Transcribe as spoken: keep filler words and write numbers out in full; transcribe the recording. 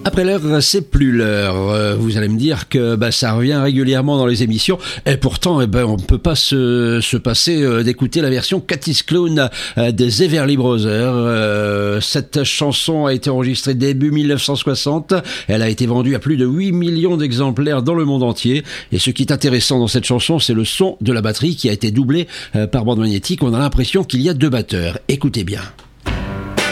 Après l'heure, c'est plus l'heure. Euh, vous allez me dire que bah, ça revient régulièrement dans les émissions. Et pourtant, eh ben, on ne peut pas se, se passer euh, d'écouter la version Cathy's Clown euh, des Everly Brothers. Euh, cette chanson a été enregistrée début mille neuf cent soixante. Elle a été vendue à plus de huit millions d'exemplaires dans le monde entier. Et ce qui est intéressant dans cette chanson, c'est le son de la batterie qui a été doublé euh, par bande magnétique. On a l'impression qu'il y a deux batteurs. Écoutez bien.